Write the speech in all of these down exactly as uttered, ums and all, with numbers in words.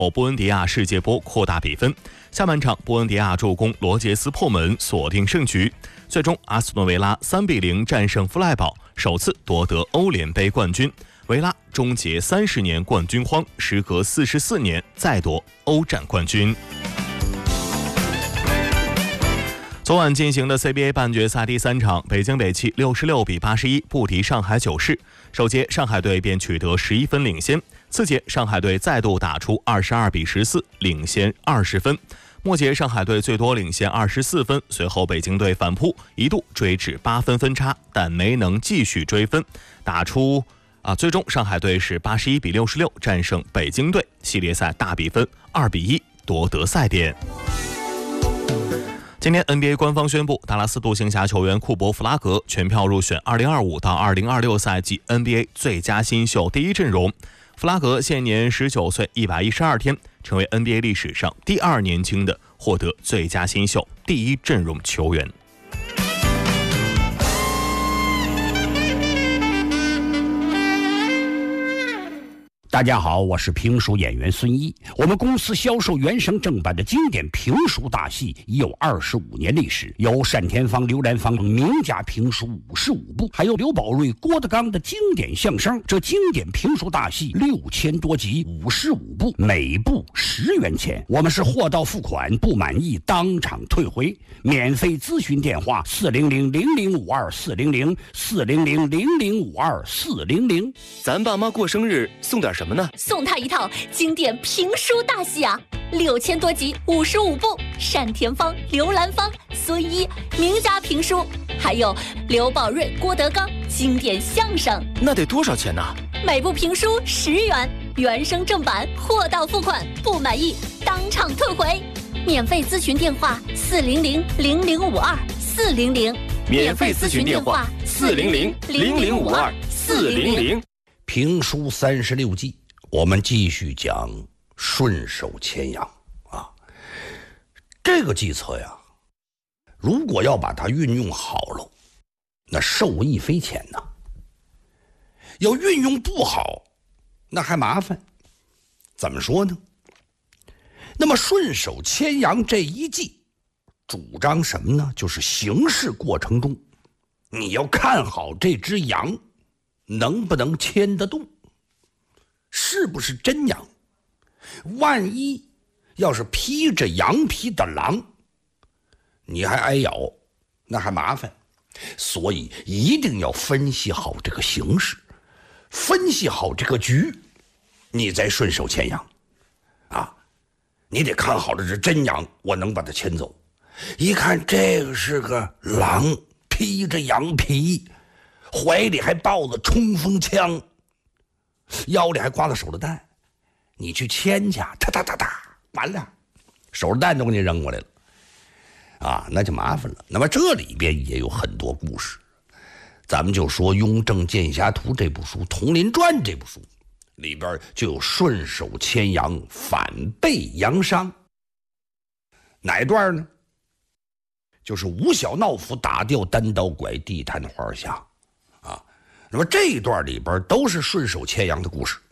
波恩迪亚世界波扩大比分。下半场，波恩迪亚助攻罗杰斯破门，锁定胜局。最终，阿斯顿维拉三比零战胜弗赖堡，首次夺得欧联杯冠军。维拉终结三十年冠军荒，时隔四十四年再夺欧战冠军。昨晚进行的 C B A 半决赛第三场，北京北汽六十六比八十一不敌上海九世。首节上海队便取得十一分领先，次节上海队再度打出二十二比十四，领先二十分。末节上海队最多领先二十四分，随后北京队反扑，一度追至八分分差，但没能继续追分，打出啊，最终上海队是八十一比六十六战胜北京队，系列赛大比分二比一夺得赛点。今天 N B A 官方宣布，达拉斯独行侠球员库珀·弗拉格全票入选二零二五到二零二六赛季 N B A 最佳新秀第一阵容。弗拉格现年十九岁一百一十二天，成为 N B A 历史上第二年轻的获得最佳新秀第一阵容球员。 大家好，我是评书演员孙一。我们公司销售原声正版的经典评书大戏已有二十五年历史，有单田芳、刘兰芳名家评书五十五部，还有刘宝瑞、郭德纲的经典相声。这经典评书大戏六千多集，五十五部，每部十元钱。我们是货到付款，不满意当场退回。免费咨询电话：四零零零零五二四零零四零零零零五二四零零。 咱爸妈过生日送点什么呢？ 送他一套经典评书大戏啊，六千多集，五十五部，单田芳、刘兰芳、孙一名家评书，还有刘宝瑞、郭德纲经典相声。 那得多少钱呢？ 每部评书十元，原声正版，货到付款，不满意当场退回。免费咨询电话：四零零零零五二四零零。 免费咨询电话：四零零零零五二四零零。 评书三十六计，我们继续讲顺手牵羊啊。这个计策呀，如果要把它运用好了，那受益匪浅呐。要运用不好，那还麻烦。怎么说呢？那么顺手牵羊这一计，主张什么呢？就是行事过程中，你要看好这只羊能不能牵得动，是不是真羊。万一要是披着羊皮的狼，你还挨咬，那还麻烦。所以一定要分析好这个形势，分析好这个局，你再顺手牵羊啊。你得看好了这真羊，我能把它牵走。一看这个是个狼，披着羊皮，怀里还抱着冲锋枪，腰里还挂着手榴弹，你去牵去，哒哒哒哒，完了，手榴弹都给你扔过来了啊，那就麻烦了。那么这里边也有很多故事，咱们就说《雍正剑侠图》这部书，《佟林传》这部书里边就有顺手牵羊，反被羊伤。哪一段呢？就是吴小闹府打掉单刀拐地摊花下啊。那么这一段里边都是顺手牵羊的故事。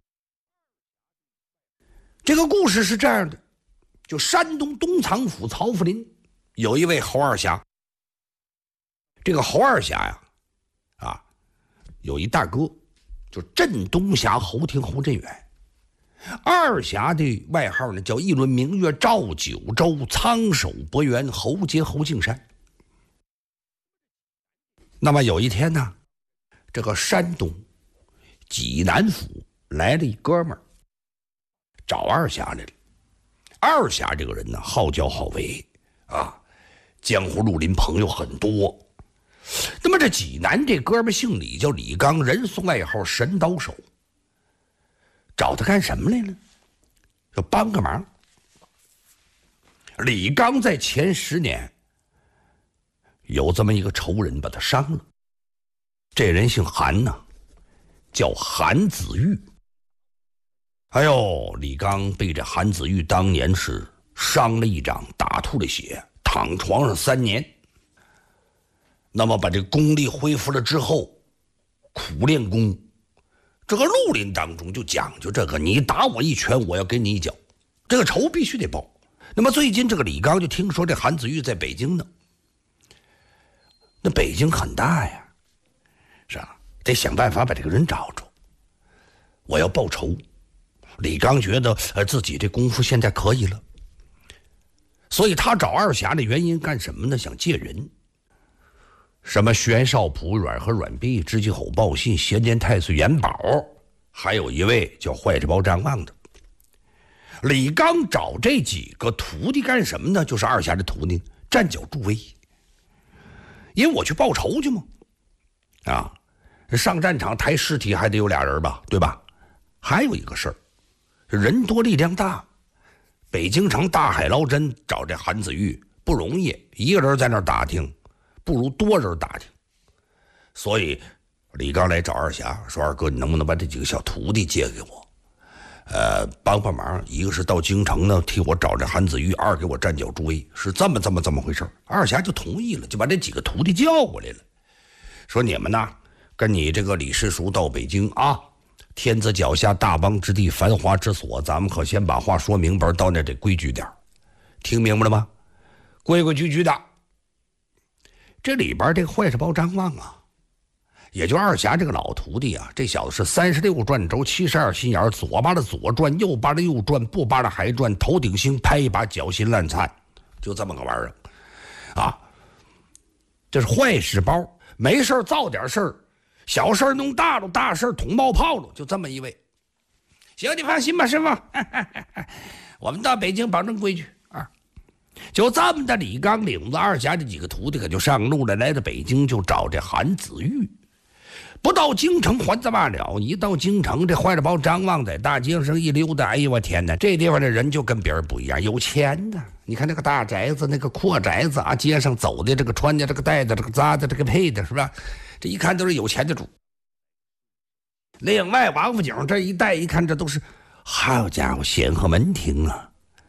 这个故事是这样的，就山东东藏府曹府林有一位侯二侠。这个侯二侠呀，啊，有一大哥，就镇东侠侯廷侯振远。二侠的外号呢叫一轮明月照九州，苍首伯元侯杰侯敬山。那么有一天呢，这个山东济南府来了一哥们儿，找二侠来了。二侠这个人呢，好教好为啊，江湖绿林朋友很多。那么这济南这哥们儿姓李，叫李刚，人送外号神刀手。找他干什么来了？要帮个忙。李刚在前十年有这么一个仇人把他伤了，这人姓韩呐，叫韩子玉。哎呦，李刚被这韩子玉当年是伤了一掌，打吐了血，躺床上三年。那么把这功力恢复了之后，苦练功。这个绿林当中就讲究这个，你打我一拳，我要给你一脚， 这个仇必须得报。那么最近这个李刚就听说这韩子玉在北京呢，那北京很大呀，是吧？得想办法把这个人找着。我要报仇。李刚觉得呃自己这功夫现在可以了，所以他找二侠的原因干什么呢？想借人。什么袁绍普、阮和阮弼、知机吼报信、邪监太岁严宝，还有一位叫坏着包张望的。李刚找这几个徒弟干什么呢？就是二侠的徒弟站脚助威，因为我去报仇去嘛。啊，上战场抬尸体还得有俩人吧，对吧？还有一个事儿，人多力量大，北京城大海捞针找这韩子玉不容易，一个人在那儿打听不如多人打听。所以李刚来找二侠说，二哥你能不能把这几个小徒弟借给我，呃，帮帮忙，一个是到京城呢替我找这韩子玉，二给我站脚助威，是这么这么这么回事。二侠就同意了，就把这几个徒弟叫过来了，说你们呢跟你这个李师叔到北京啊，天子脚下大邦之地，繁华之所，咱们可先把话说明白，到那得规矩点，听明白了吗？规规矩矩的。这里边这个坏事包张望啊，也就二侠这个老徒弟啊，这小子是三十六转轴，七十二心眼，左巴的左转，右巴的右转，不巴的还转，头顶星拍一把，脚心烂灿，就这么个玩意儿啊。这是坏事包，没事造点事儿，小事弄大了，大事捅冒泡了，就这么一位。行，你放心吧，师傅，我们到北京保证规矩啊。就这么的，李刚领着二侠这几个徒弟可就上路了，来到北京就找这韩子玉。不到京城还这罢了，一到京城，这坏了包张望在大街上一溜达，哎呦我天哪，这地方的人就跟别人不一样，有钱呐！你看那个大宅子，那个阔宅子啊，街上走的这个穿的这个戴的这个扎的这个配的，是吧？这一看都是有钱的主。另外王府井这一带一看，这都是好家伙显赫门庭啊。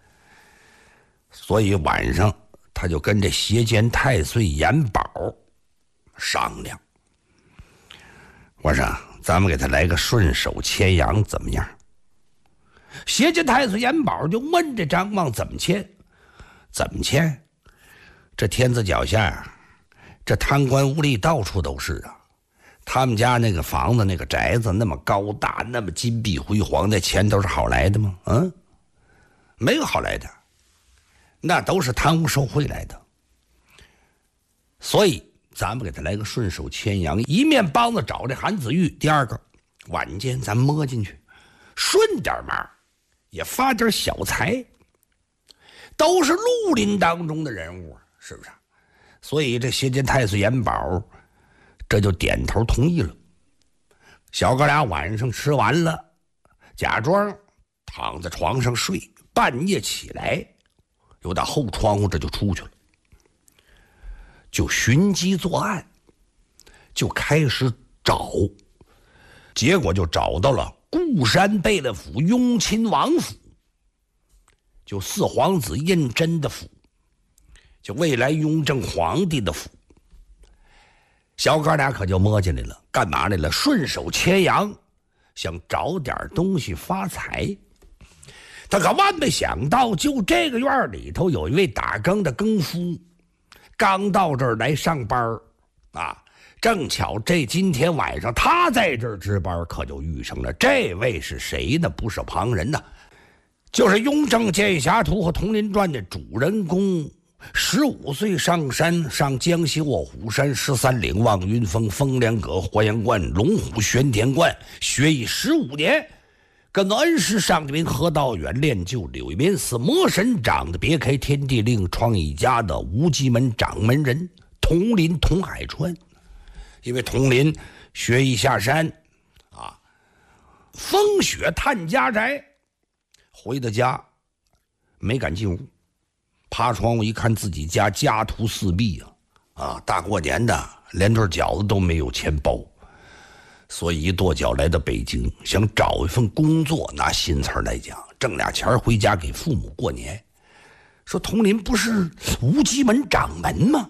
所以晚上他就跟这邪监太岁严宝商量，我说咱们给他来个顺手牵羊怎么样？邪监太岁严宝就问这张望怎么牵？怎么牵？这天子脚下呀，这贪官污吏到处都是啊。他们家那个房子那个宅子那么高大，那么金碧辉煌，那钱都是好来的吗？嗯，没有好来的，那都是贪污受贿来的。所以咱们给他来个顺手牵羊，一面帮着找这韩子玉，第二个晚间咱摸进去，顺点忙，也发点小财，都是绿林当中的人物，是不是？所以这邪监太岁严宝这就点头同意了。小哥俩晚上吃完了，假装躺在床上睡，半夜起来，又到后窗户这就出去了，就寻机作案，就开始找，结果就找到了固山贝勒府雍亲王府，就四皇子胤禛的府，就未来雍正皇帝的府。小哥俩可就摸进来了，干嘛来了？顺手牵羊，想找点东西发财。他可万没想到，就这个院里头有一位打更的更夫，刚到这儿来上班啊，正巧这今天晚上他在这儿值班，可就遇上了。这位是谁呢？不是旁人呢，就是《雍正剑侠图》和《铜林传》的主人公。十五岁上山，上江西卧虎山，十三岭望云峰，风凉阁、火焰观、龙虎玄天观，学艺十五年，跟恩师上的名何道远练就柳面寺魔神掌的别开天地令创一家的无极门掌门人佟林佟海川。因为佟林学艺下山啊，风雪探家宅，回到家没敢进屋，爬窗户一看，自己家家徒四壁啊！啊，大过年的，连顿饺子都没有钱包，所以一跺脚来到北京，想找一份工作。拿新词来讲，挣俩钱回家给父母过年。说佟林不是无极门掌门吗？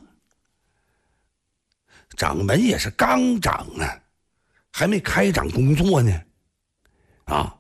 掌门也是刚掌啊，还没开掌工作呢。啊，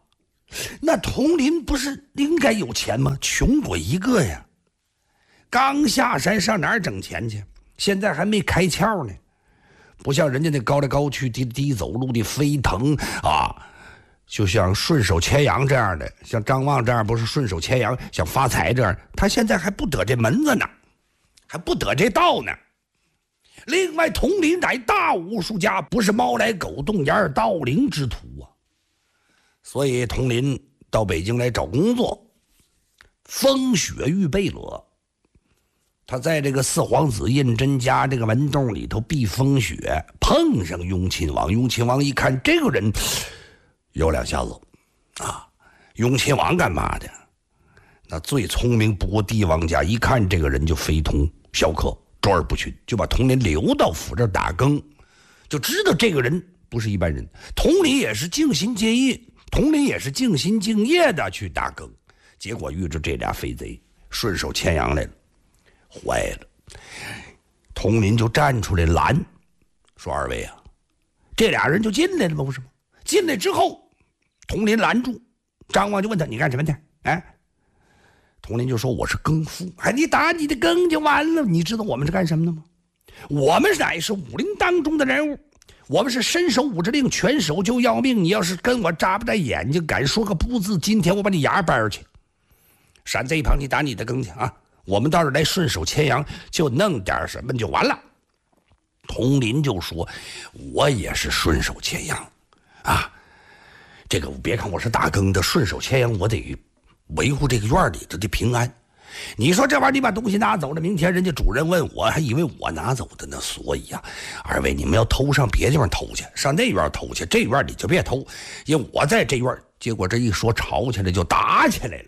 那佟林不是应该有钱吗？穷鬼一个呀！刚下山上哪儿整钱去？现在还没开窍呢，不像人家那高来高去、低低走路的飞腾啊，就像顺手牵羊这样的，像张望这样不是顺手牵羊想发财这样，他现在还不得这门子呢，还不得这道呢。另外，佟林乃大武术家，不是猫来狗洞眼盗灵之徒啊。所以佟林到北京来找工作，风雪欲被勒。他在这个四皇子胤禛家这个门洞里头避风雪，碰上雍亲王。雍亲王一看这个人有两下子啊，雍亲王干嘛的？那最聪明不过帝王家，一看这个人就非同小可，卓尔不群，就把佟林留到府这打更，就知道这个人不是一般人。佟林也是尽心尽业，佟林也是尽心尽业的去打更，结果遇着这俩飞贼顺手牵羊来了，坏了。佟林就站出来拦，说：“二位啊，这俩人就进来了吗？不是吗？进来之后，佟林拦住张望，就问他：你干什么的？哎。”佟林就说：“我是更夫。”哎，你打你的更就完了。你知道我们是干什么的吗？我们乃是武林当中的人物，我们是伸手五指令，拳手就要命。你要是跟我眨不眨眼睛，敢说个不字，今天我把你牙掰去。闪在一旁，你打你的更去啊！我们倒是来顺手牵羊，就弄点什么就完了。佟林就说：“我也是顺手牵羊啊，这个别看我是打更的，顺手牵羊，我得维护这个院里头的平安。你说这玩意儿，你把东西拿走了，明天人家主人问我，还以为我拿走的呢。所以呀、啊，二位你们要偷上别地方偷去，上那院偷去，这院里就别偷，因为我在这院。”结果这一说吵起来就打起来了。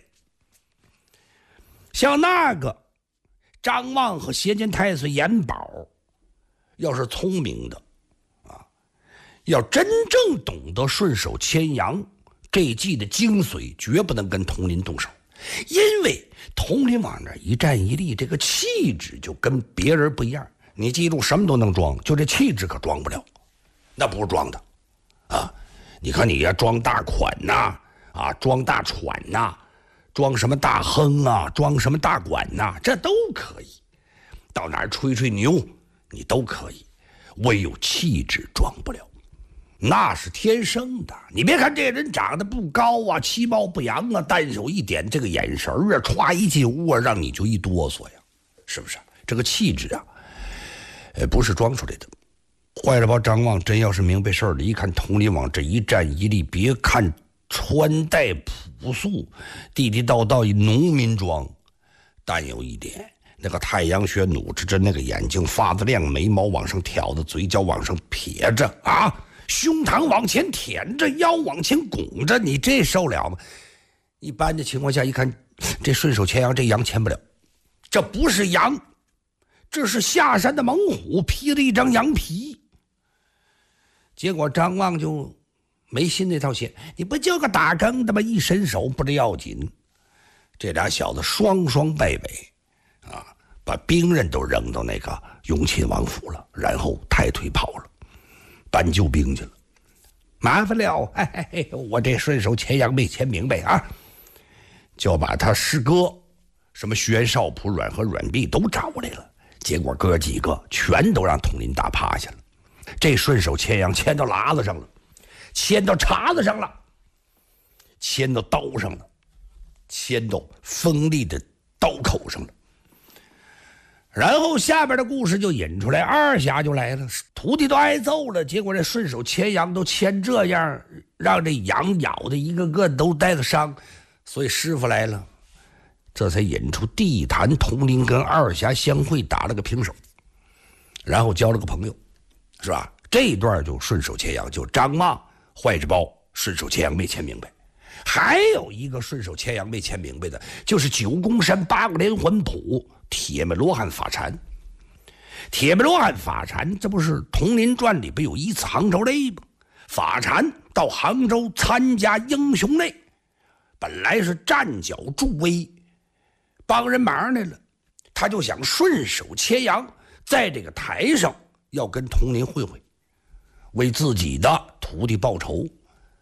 像那个张望和协监太岁严宝，要是聪明的啊，要真正懂得顺手牵羊这一计的精髓，绝不能跟佟林动手，因为佟林往那一站一立，这个气质就跟别人不一样。你记住，什么都能装，就这气质可装不了，那不是装的啊！你看你呀，装大款呐，啊，装大喘呐，装什么大亨啊，装什么大管呐，这都可以。到哪儿吹吹牛，你都可以，唯有气质装不了。那是天生的，你别看这人长得不高啊，其貌不扬啊，但有一点这个眼神啊，歘一进屋啊，让你就一哆嗦呀，是不是？这个气质啊，呃，不是装出来的。坏了吧，张望真要是明白事儿了，一看佟林往这一站一立，别看穿戴朴素，地地道道一农民装，但有一点，那个太阳穴努着，那个眼睛发子亮，眉毛往上挑的，嘴角往上撇着啊。胸膛往前舔着，腰往前拱着，你这受了吗？一般的情况下，一看这顺手牵羊，这羊牵不了，这不是羊，这是下山的猛虎披了一张羊皮。结果张望就没信那套邪，你不就个打更的吗？一伸手不得要紧，这俩小子双双败北啊，把兵刃都扔到那个雍亲王府了，然后抬腿跑了。搬救兵去了，麻烦了！哎哎，我这顺手牵羊没牵明白啊，就把他师哥什么徐元少普、阮和阮弼都找过来了。结果哥几个全都让佟林打趴下了。这顺手牵羊牵到喇子上了，牵到叉子上了，牵到刀上了，牵到锋利的刀口上了。然后下边的故事就引出来，二侠就来了，徒弟都挨揍了，结果这顺手牵羊都牵这样，让这羊咬的一个个都带了伤，所以师傅来了，这才引出地坛佟林跟二侠相会，打了个平手，然后交了个朋友，是吧？这一段就顺手牵羊，就张望坏着包顺手牵羊没牵明白。还有一个顺手牵羊没牵明白的，就是九宫山八个连环谱铁面罗汉法禅。铁面罗汉法禅，这不是《佟林传》里边有一次杭州类吗？法禅到杭州参加英雄类，本来是站脚助威，帮人忙来了，他就想顺手牵羊，在这个台上要跟佟林会会，为自己的徒弟报仇。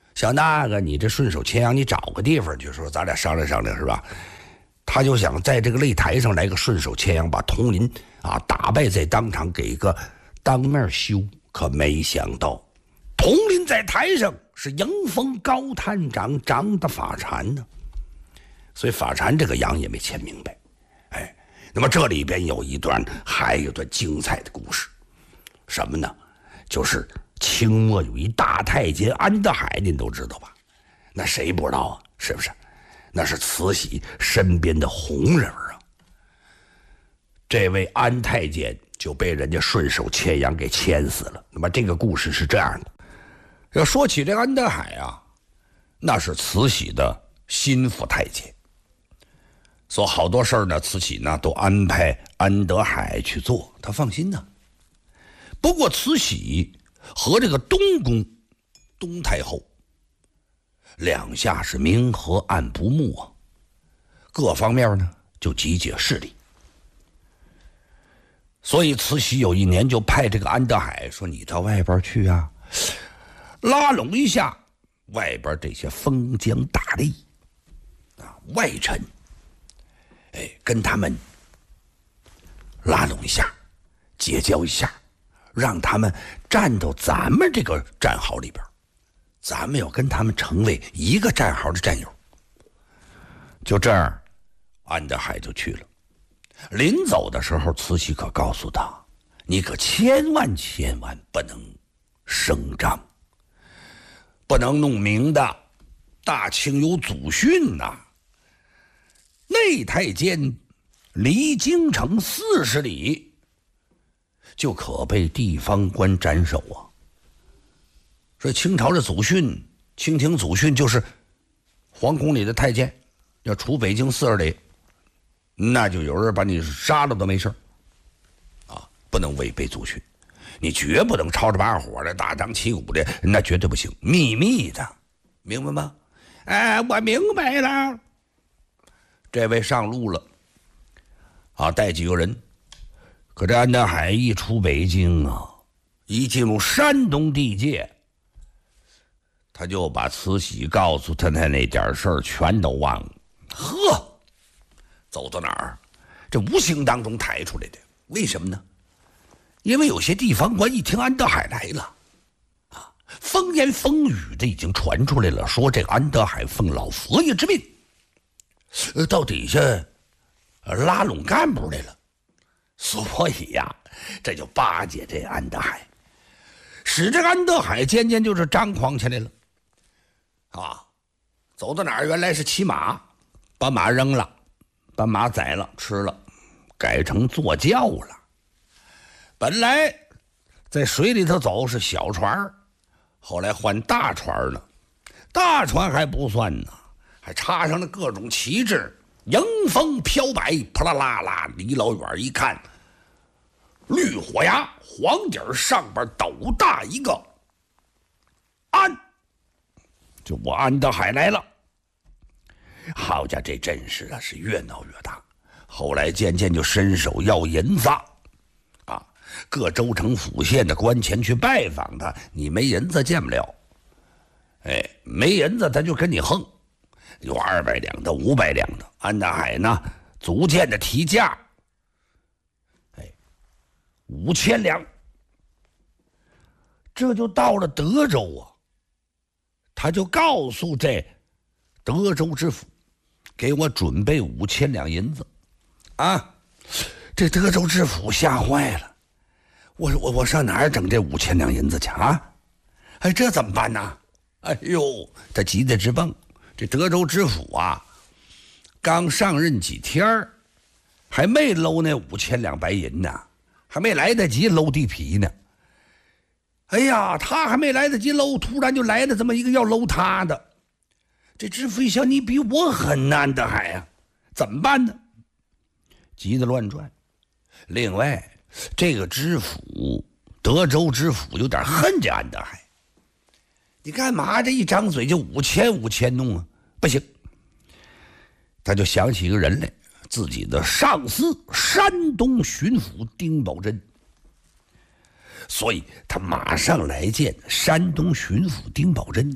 像那个你这顺手牵羊，你找个地方就说咱俩商量商量是吧？他就想在这个擂台上来个顺手牵羊，把佟林啊打败在当场，给个当面羞。可没想到，佟林在台上是迎风高探长，长得法禅呢，所以法禅这个羊也没牵明白。哎，那么这里边有一段，还有一段精彩的故事，什么呢？就是清末有一大太监安德海，您都知道吧？那谁不知道啊？是不是？那是慈禧身边的红人啊。这位安太监就被人家顺手牵羊给牵死了。那么这个故事是这样的：要说起这安德海啊，那是慈禧的心腹太监，所以好多事儿呢，慈禧呢都安排安德海去做，他放心呢。不过慈禧和这个东宫东太后两下是明和暗不睦啊，各方面呢就集结势力。所以慈禧有一年就派这个安德海说：“你到外边去啊，拉拢一下外边这些封疆大吏啊外臣，哎，跟他们拉拢一下，结交一下，让他们站到咱们这个战壕里边，咱们要跟他们成为一个战壕的战友。”就这样，安德海就去了。临走的时候，慈禧可告诉他：“你可千万千万不能声张，不能弄明的。大清有祖训呐、啊，内太监离京城四十里，就可被地方官斩首啊。”说清朝的祖训，清廷祖训就是皇宫里的太监要出北京四十里，那就有人把你杀了都没事啊，不能违背祖训，你绝不能吵着把火的大张旗鼓的，那绝对不行，秘密的，明白吗？哎，我明白了。这位上路了啊，带几个人。可这安德海一出北京啊，一进入山东地界，他就把慈禧告诉他的那点事儿全都忘了。呵，走到哪儿，这无形当中抬出来的。为什么呢？因为有些地方官一听安德海来了，啊，风言风语的已经传出来了，说这个安德海奉老佛爷之命，呃，到底下拉拢干部来了。所以呀、啊，这就巴结这安德海，使这个安德海渐渐就是张狂起来了。啊，走到哪儿，原来是骑马，把马扔了，把马宰了吃了，改成坐轿了。本来在水里头走是小船，后来换大船了。大船还不算呢，还插上了各种旗帜，迎风飘摆，扑啦啦啦，离老远一看，绿火牙，黄底儿上边斗大一个安，就我安德海来了。好家伙，这阵势啊是越闹越大，后来渐渐就伸手要银子啊，各州城府县的官前去拜访他，你没银子见不了，哎，没银子他就跟你横，有二百两的五百两的。安德海呢逐渐的提价，哎，五千两，这就到了德州啊，他就告诉这德州知府，给我准备五千两银子啊！这德州知府吓坏了，我我我上哪儿整这五千两银子去啊？哎，这怎么办呢？哎呦，他急得直蹦。这德州知府啊，刚上任几天还没搂那五千两白银呢，还没来得及搂地皮呢。哎呀，他还没来得及搂，突然就来了这么一个要搂他的。这知府一想，你比我狠呐，安德海呀，怎么办呢？急得乱转。另外，这个知府，德州知府有点恨这安德海。你干嘛这一张嘴就五千五千弄啊？不行，他就想起一个人来，自己的上司山东巡抚丁宝桢。所以他马上来见山东巡抚丁宝桢，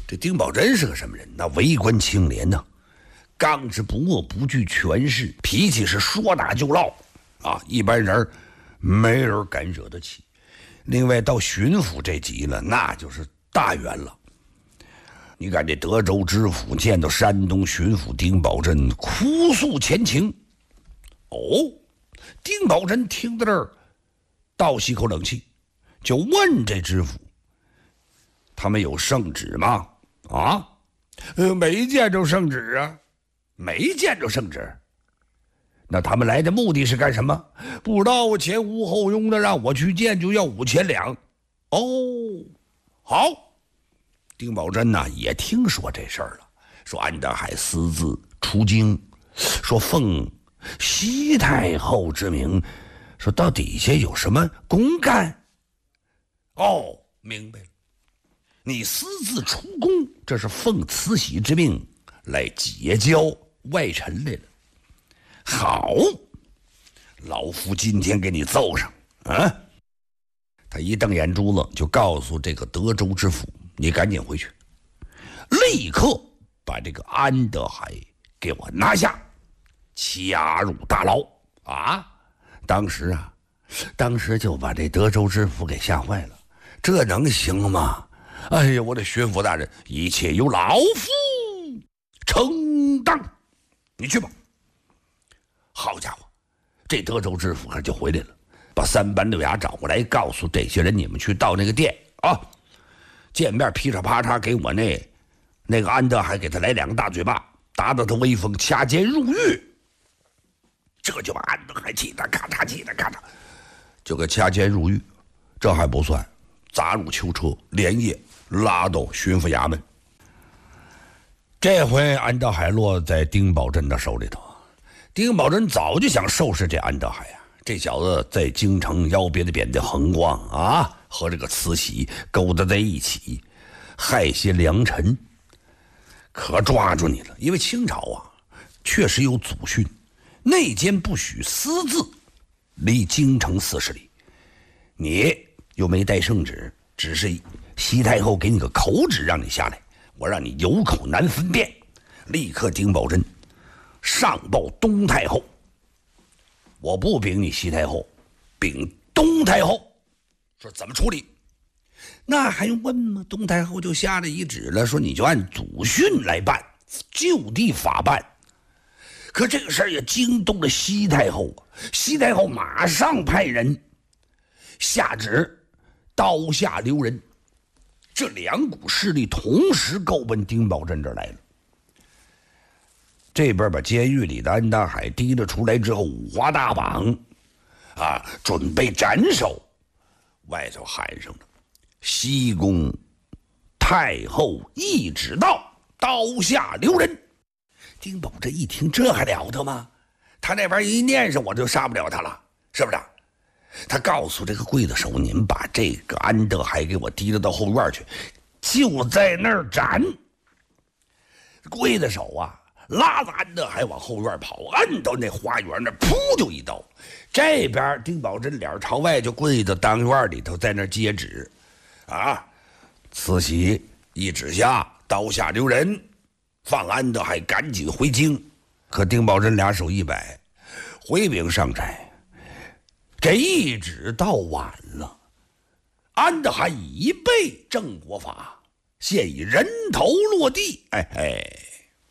这丁宝桢是个什么人？那为官清廉呢，刚直不阿，不惧权势，脾气是说打就唠啊，一般人没人敢惹得起。另外到巡抚这级了，那就是大员了。你看这德州知府见到山东巡抚丁宝桢，哭诉前情。哦，丁宝桢听到这儿，倒吸口冷气，就问这知府：“他们有圣旨吗？”啊，呃，没见着圣旨啊，没见着圣旨。那他们来的目的是干什么？不知道，前呼后拥的让我去见，就要五千两。哦，好。丁宝桢呐也听说这事儿了，说安德海私自出京，说奉西太后之名，说到底下有什么公干？哦，明白了，你私自出宫，这是奉慈禧之命来结交外臣来了。好，老夫今天给你奏上啊！他一瞪眼珠子，就告诉这个德州知府：“你赶紧回去，立刻把这个安德海给我拿下，掐入大牢啊！”当时啊，当时就把这德州知府给吓坏了，这能行吗？哎呀，我的巡抚大人，一切由老夫承担，你去吧。好家伙，这德州知府可就回来了，把三班六衙找过来，告诉这些人：“你们去到那个店啊，见面噼里啪嚓给我那那个安德海给他来两个大嘴巴，打打他威风，掐尖入狱。”这就把安德海气得咔嚓气得咔嚓，就给掐尖入狱。这还不算，砸入囚车，连夜拉到巡抚衙门。这回安德海落在丁宝桢的手里头。丁宝桢早就想收拾这安德海啊，这小子在京城腰别的扁的横光啊，和这个慈禧勾搭在一起，害些良臣，可抓住你了。因为清朝啊，确实有祖训，内监不许私自离京城四十里。你又没带圣旨，只是西太后给你个口旨让你下来，我让你有口难分辨。立刻丁宝桢上报东太后，我不禀你西太后，禀东太后，说怎么处理？那还用问吗？东太后就下了一旨了，说你就按祖训来办，就地法办。可这个事儿也惊动了西太后，西太后马上派人下旨刀下留人。这两股势力同时够奔丁宝桢这儿来了。这边把监狱里的安大海提了出来之后，五花大绑啊，准备斩首。外头喊上了：“西宫太后懿旨到，刀下留人。”丁宝桢一听，这还了得吗？他那边一念上，我就杀不了他了，是不是？他告诉这个刽子手：“您把这个安德海给我提了到后院去，就在那儿斩。”刽子手啊，拉着安德海往后院跑，摁到那花园那，噗就一刀。这边丁宝桢脸朝外就跪到当院里头，在那接旨啊，慈禧一旨下，刀下留人，放安德海赶紧回京。可丁宝桢俩手一摆，回禀上差，这一旨到晚了，安德海已被正国法，现已人头落地。哎哎，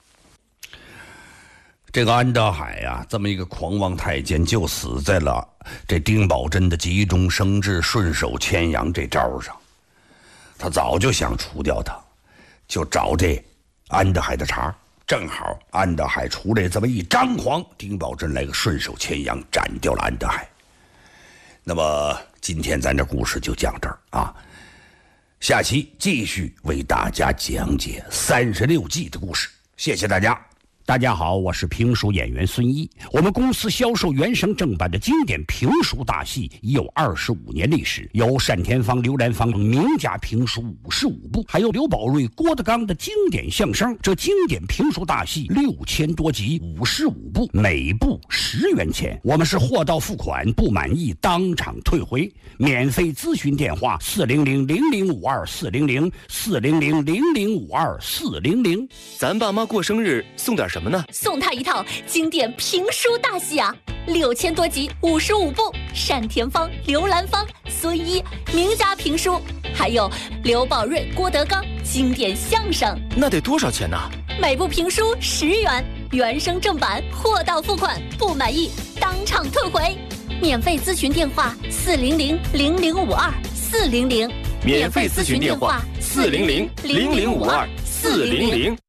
这个安德海呀、啊，这么一个狂妄太监，就死在了这丁宝桢的急中生智、顺手牵羊这招上。他早就想除掉他，就找这安德海的茬。正好安德海出来这么一张狂，丁宝桢来个顺手牵羊，斩掉了安德海。那么今天咱这故事就讲这儿啊，下期继续为大家讲解三十六计的故事。谢谢大家。 大家好，我是评书演员孙一。我们公司销售原声正版的经典评书大戏已有二十五年历史，有单田芳、刘兰芳名家评书五十五部，还有刘宝瑞、郭德纲的经典相声。这经典评书大戏六千多集，五十五部，每部十元钱。我们是货到付款，不满意当场退回。免费咨询电话：四零零零零五二四零零四零零零零五二四零零。 咱爸妈过生日送点什么呢？ 送他一套经典评书大戏啊，六千多集，五十五部，单田芳、刘兰芳、孙一名家评书，还有刘宝瑞、郭德纲经典相声。 那得多少钱呢？ 每部评书十元，原声正版，货到付款，不满意当场退回。免费咨询电话：四零零零零五二四零零。 免费咨询电话：四零零零零五二四零零。